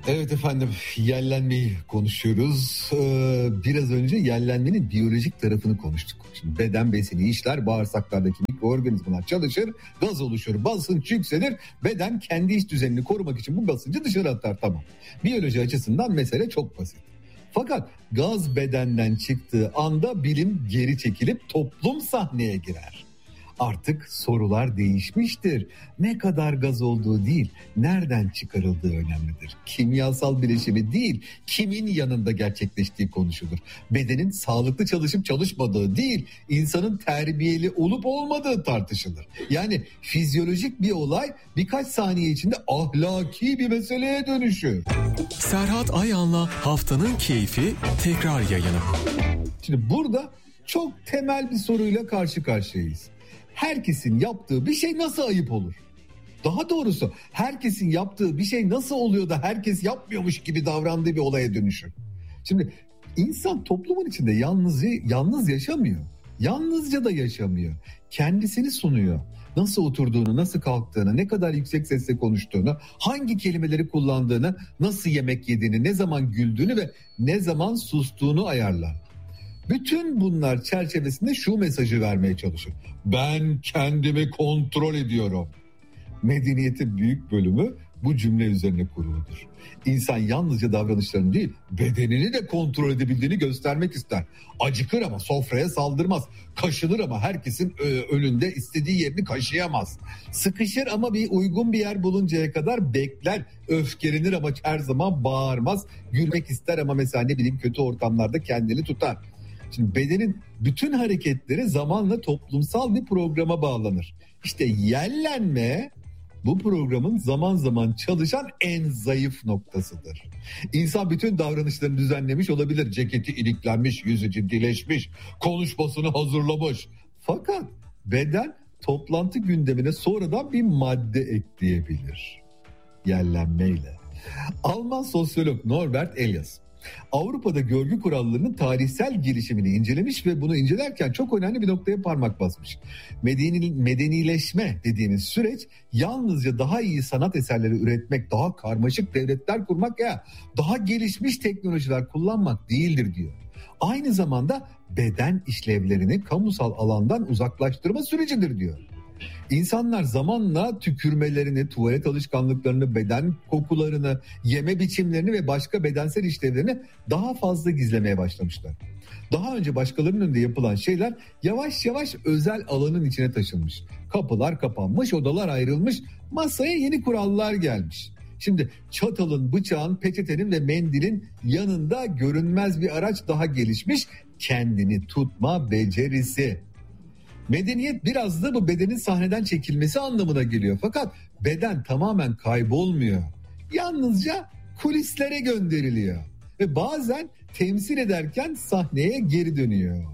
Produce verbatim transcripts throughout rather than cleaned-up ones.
Evet efendim, yellenmeyi konuşuyoruz. Ee, biraz önce yellenmenin biyolojik tarafını konuştuk. Şimdi beden besini işler, bağırsaklardaki mikroorganizmalar çalışır, gaz oluşur, basınç yükselir. Beden kendi iç düzenini korumak için bu basıncı dışarı atar, tamam. Biyoloji açısından mesele çok basit. Fakat gaz bedenden çıktığı anda bilim geri çekilip toplum sahneye girer. Artık sorular değişmiştir. Ne kadar gaz olduğu değil, nereden çıkarıldığı önemlidir. Kimyasal bileşimi değil, kimin yanında gerçekleştiği konuşulur. Bedenin sağlıklı çalışıp çalışmadığı değil, insanın terbiyeli olup olmadığı tartışılır. Yani fizyolojik bir olay birkaç saniye içinde ahlaki bir meseleye dönüşür. Serhat Ayan'la Haftanın Keyfi tekrar yayını. Şimdi burada çok temel bir soruyla karşı karşıyayız. Herkesin yaptığı bir şey nasıl ayıp olur? Daha doğrusu herkesin yaptığı bir şey nasıl oluyor da herkes yapmıyormuş gibi davrandığı bir olaya dönüşür? Şimdi insan toplumun içinde yalnız yalnız yaşamıyor. Yalnızca da yaşamıyor. Kendisini sunuyor. Nasıl oturduğunu, nasıl kalktığını, ne kadar yüksek sesle konuştuğunu, hangi kelimeleri kullandığını, nasıl yemek yediğini, ne zaman güldüğünü ve ne zaman sustuğunu ayarlar. Bütün bunlar çerçevesinde şu mesajı vermeye çalışır. Ben kendimi kontrol ediyorum. Medeniyetin büyük bölümü bu cümle üzerine kuruludur. İnsan yalnızca davranışlarını değil, bedenini de kontrol edebildiğini göstermek ister. Acıkır ama sofraya saldırmaz. Kaşınır ama herkesin önünde istediği yerini kaşıyamaz. Sıkışır ama bir uygun bir yer buluncaya kadar bekler. Öfkelenir ama her zaman bağırmaz. Gülmek ister ama mesela ne bileyim kötü ortamlarda kendini tutar. Şimdi bedenin bütün hareketleri zamanla toplumsal bir programa bağlanır. İşte yellenme bu programın zaman zaman çalışan en zayıf noktasıdır. İnsan bütün davranışlarını düzenlemiş olabilir. Ceketi iliklenmiş, yüzü ciddileşmiş, konuşmasını hazırlamış. Fakat beden toplantı gündemine sonradan bir madde ekleyebilir. Yellenmeyle. Alman sosyolog Norbert Elias Avrupa'da görgü kurallarının tarihsel gelişimini incelemiş ve bunu incelerken çok önemli bir noktaya parmak basmış. Medeni, medenileşme dediğimiz süreç yalnızca daha iyi sanat eserleri üretmek, daha karmaşık devletler kurmak ya daha gelişmiş teknolojiler kullanmak değildir diyor. Aynı zamanda beden işlevlerini kamusal alandan uzaklaştırma sürecidir diyor. İnsanlar zamanla tükürmelerini, tuvalet alışkanlıklarını, beden kokularını, yeme biçimlerini ve başka bedensel işlevlerini daha fazla gizlemeye başlamışlar. Daha önce başkalarının önünde yapılan şeyler yavaş yavaş özel alanın içine taşınmış. Kapılar kapanmış, odalar ayrılmış, masaya yeni kurallar gelmiş. Şimdi çatalın, bıçağın, peçetenin ve mendilin yanında görünmez bir araç daha gelişmiş, kendini tutma becerisi. Medeniyet biraz da bu bedenin sahneden çekilmesi anlamına geliyor. Fakat beden tamamen kaybolmuyor. Yalnızca kulislere gönderiliyor. Ve bazen temsil ederken sahneye geri dönüyor.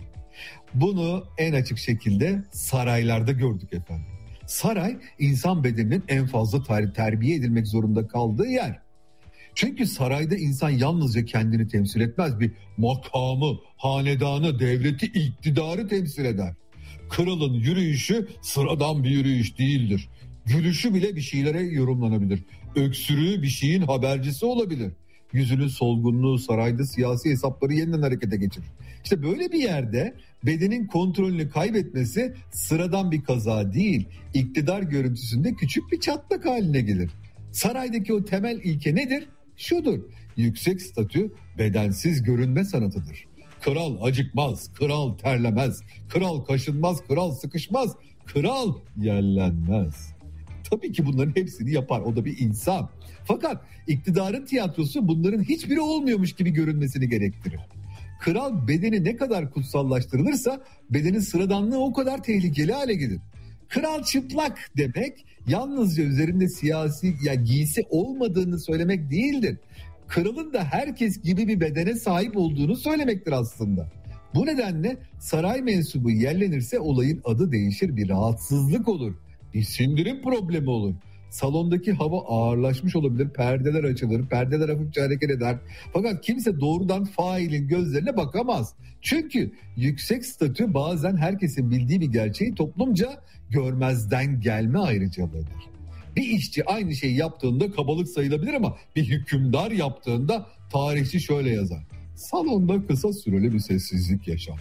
Bunu en açık şekilde saraylarda gördük efendim. Saray insan bedeninin en fazla ter- terbiye edilmek zorunda kaldığı yer. Çünkü sarayda insan yalnızca kendini temsil etmez, bir makamı, hanedanı, devleti, iktidarı temsil eder. Kralın yürüyüşü sıradan bir yürüyüş değildir. Gülüşü bile bir şeylere yorumlanabilir. Öksürüğü bir şeyin habercisi olabilir. Yüzünün solgunluğu sarayda siyasi hesapları yeniden harekete geçirir. İşte böyle bir yerde bedenin kontrolünü kaybetmesi sıradan bir kaza değil, iktidar görüntüsünde küçük bir çatlak haline gelir. Saraydaki o temel ilke nedir? Şudur: yüksek statü bedensiz görünme sanatıdır. Kral acıkmaz, kral terlemez, kral kaşınmaz, kral sıkışmaz, kral yellenmez. Tabii ki bunların hepsini yapar, o da bir insan. Fakat iktidarın tiyatrosu bunların hiçbiri olmuyormuş gibi görünmesini gerektirir. Kral bedeni ne kadar kutsallaştırılırsa bedenin sıradanlığı o kadar tehlikeli hale gelir. Kral çıplak demek yalnızca üzerinde siyasi ya giysi olmadığını söylemek değildir. Kralın da herkes gibi bir bedene sahip olduğunu söylemektir aslında. Bu nedenle saray mensubu yerlenirse olayın adı değişir, bir rahatsızlık olur. Bir sindirim problemi olur. Salondaki hava ağırlaşmış olabilir, perdeler açılır, perdeler hafifçe hareket eder. Fakat kimse doğrudan failin gözlerine bakamaz. Çünkü yüksek statü bazen herkesin bildiği bir gerçeği toplumca görmezden gelme ayrıcalığıdır. Bir işçi aynı şeyi yaptığında kabalık sayılabilir ama bir hükümdar yaptığında tarihçi şöyle yazar: salonda kısa süreli bir sessizlik yaşandı.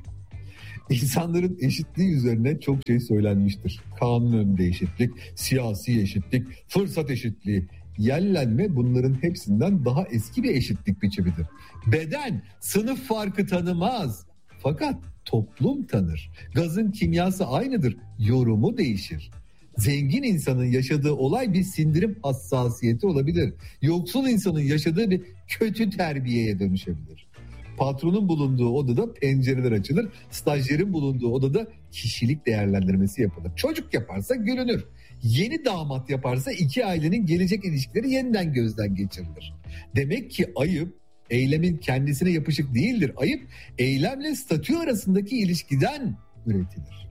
İnsanların eşitliği üzerine çok şey söylenmiştir. Kanun önünde eşitlik, siyasi eşitlik, fırsat eşitliği. Yellenme bunların hepsinden daha eski bir eşitlik biçimidir. Beden sınıf farkı tanımaz. Fakat toplum tanır. Gazın kimyası aynıdır. Yorumu değişir. Zengin insanın yaşadığı olay bir sindirim hassasiyeti olabilir. Yoksul insanın yaşadığı bir kötü terbiyeye dönüşebilir. Patronun bulunduğu odada pencereler açılır. Stajyerin bulunduğu odada kişilik değerlendirmesi yapılır. Çocuk yaparsa gülünür. Yeni damat yaparsa iki ailenin gelecek ilişkileri yeniden gözden geçirilir. Demek ki ayıp eylemin kendisine yapışık değildir. Ayıp eylemle statü arasındaki ilişkiden üretilir.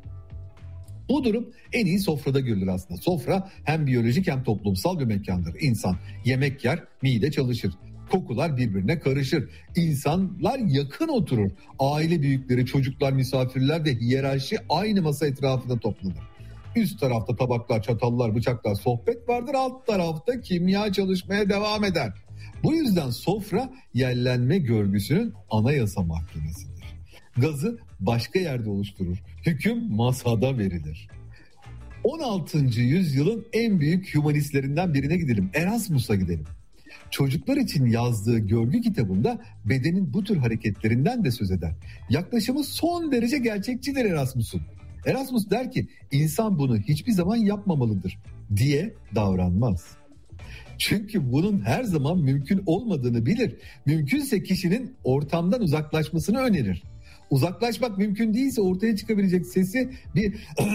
Bu durum en iyi sofrada görülür aslında. Sofra hem biyolojik hem toplumsal bir mekandır. İnsan yemek yer, mide çalışır. Kokular birbirine karışır. İnsanlar yakın oturur. Aile büyükleri, çocuklar, misafirler ve hiyerarşi aynı masa etrafında toplanır. Üst tarafta tabaklar, çatallar, bıçaklar, sohbet vardır. Alt tarafta kimya çalışmaya devam eder. Bu yüzden sofra yerlenme görgüsünün anayasa mahkemesidir. Gazı başka yerde oluşturur. Hüküm masada verilir. on altıncı yüzyılın en büyük hümanistlerinden birine gidelim. Erasmus'a gidelim. Çocuklar için yazdığı görgü kitabında bedenin bu tür hareketlerinden de söz eder. Yaklaşımı son derece gerçekçidir Erasmus'un. Erasmus der ki insan bunu hiçbir zaman yapmamalıdır diye davranmaz. Çünkü bunun her zaman mümkün olmadığını bilir. Mümkünse kişinin ortamdan uzaklaşmasını önerir. Uzaklaşmak mümkün değilse ortaya çıkabilecek sesi bir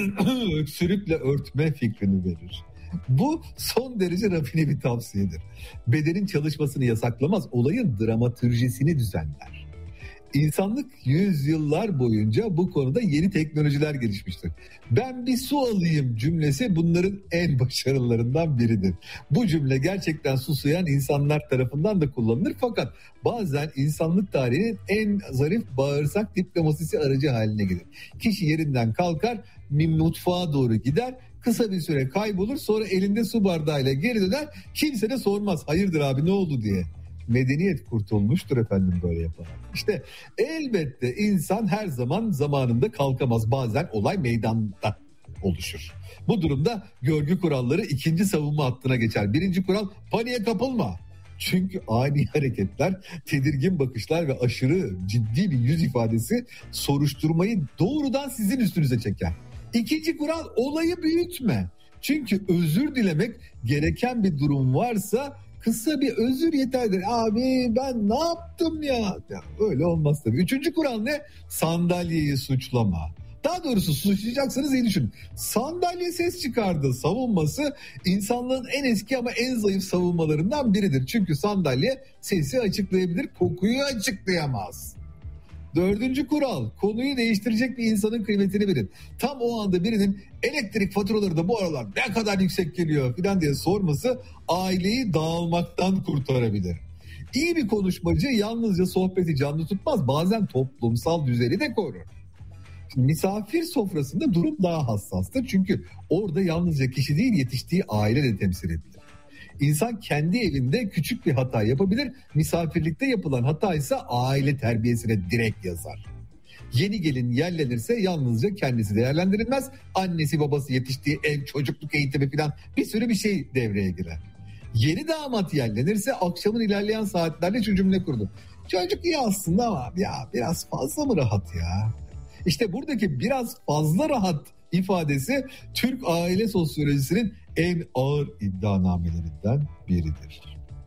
öksürükle örtme fikrini verir. Bu son derece rafine bir tavsiyedir. Bedenin çalışmasını yasaklamaz, olayın dramatürjisini düzenler. İnsanlık yüzyıllar boyunca bu konuda yeni teknolojiler gelişmiştir. Ben bir su alayım cümlesi bunların en başarılılarından biridir. Bu cümle gerçekten susayan insanlar tarafından da kullanılır fakat bazen insanlık tarihinin en zarif bağırsak diplomasisi aracı haline gelir. Kişi yerinden kalkar, mutfağa doğru gider, kısa bir süre kaybolur, sonra elinde su bardağıyla geri döner, kimse de sormaz hayırdır abi ne oldu diye. Medeniyet kurtulmuştur efendim böyle yaparak. İşte elbette insan her zaman zamanında kalkamaz. Bazen olay meydanda oluşur. Bu durumda görgü kuralları ikinci savunma hattına geçer. Birinci kural paniğe kapılma. Çünkü ani hareketler, tedirgin bakışlar ve aşırı ciddi bir yüz ifadesi soruşturmayı doğrudan sizin üstünüze çeker. İkinci kural olayı büyütme. Çünkü özür dilemek gereken bir durum varsa kısa bir özür yeterdir. Abi ben ne yaptım ya? Ya öyle olmaz tabii. Üçüncü kural ne? Sandalyeyi suçlama. Daha doğrusu suçlayacaksanız iyi düşünün. Sandalye ses çıkardı savunması insanlığın en eski ama en zayıf savunmalarından biridir. Çünkü sandalye sesi açıklayabilir, kokuyu açıklayamaz. Dördüncü kural, konuyu değiştirecek bir insanın kıymetini bilin. Tam o anda birinin elektrik faturaları da bu aralar ne kadar yüksek geliyor falan diye sorması aileyi dağılmaktan kurtarabilir. İyi bir konuşmacı yalnızca sohbeti canlı tutmaz, bazen toplumsal düzeni de korur. Şimdi misafir sofrasında durum daha hassastır çünkü orada yalnızca kişi değil yetiştiği aile de temsil edilir. İnsan kendi evinde küçük bir hata yapabilir. Misafirlikte yapılan hata ise aile terbiyesine direkt yazar. Yeni gelin yerlenirse yalnızca kendisi değerlendirilmez. Annesi babası yetiştiği ev, çocukluk eğitimi falan bir sürü bir şey devreye girer. Yeni damat yerlenirse akşamın ilerleyen saatlerinde şu cümle kurdu. Çocuk iyi aslında ama ya biraz fazla mı rahat ya? İşte buradaki biraz fazla rahat ifadesi Türk aile sosyolojisinin en ağır iddianamelerinden biridir.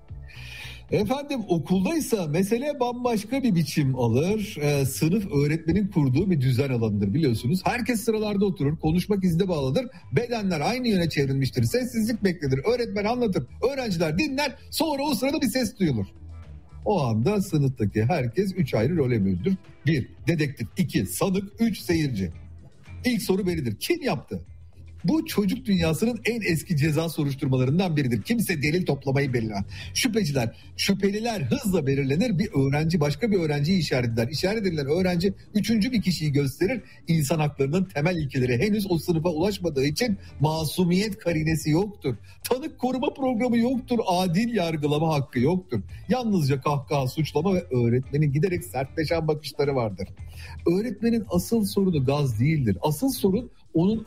Efendim okuldaysa mesele bambaşka bir biçim alır. Ee, sınıf öğretmenin kurduğu bir düzen alanıdır biliyorsunuz. Herkes sıralarda oturur, konuşmak izne bağlıdır. Bedenler aynı yöne çevrilmiştir. Sessizlik beklenir. Öğretmen anlatır, öğrenciler dinler. Sonra o sırada bir ses duyulur. O anda sınıftaki herkes üç ayrı role bölünür. Bir, dedektif. iki, sanık. Üç, seyirci. İlk soru bellidir. Kim yaptı? Bu çocuk dünyasının en eski ceza soruşturmalarından biridir. Kimse delil toplamayı belirler. Şüpheciler, şüpheliler hızla belirlenir. Bir öğrenci başka bir öğrenciyi işaret eder. İşaret edilen öğrenci üçüncü bir kişiyi gösterir. İnsan haklarının temel ilkeleri henüz o sınıfa ulaşmadığı için masumiyet karinesi yoktur. Tanık koruma programı yoktur. Adil yargılama hakkı yoktur. Yalnızca kahkaha, suçlama ve öğretmenin giderek sertleşen bakışları vardır. Öğretmenin asıl sorunu gaz değildir. Asıl sorun onun